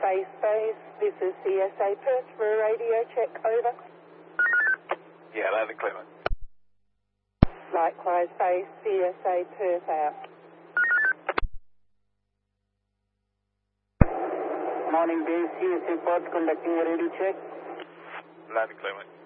Base. This is CSA Perth for a radio check, over. Yeah, hello, the Clement. Likewise, Base, CSA Perth out. Morning, Base, CSA Perth conducting a radio check. Hello, the Clement.